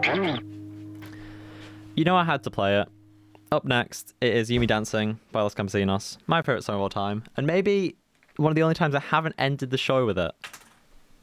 You know I had to play it. Up next, it is Yumi Dancing by Los Campesinos, my favourite song of all time, and maybe one of the only times I haven't ended the show with it.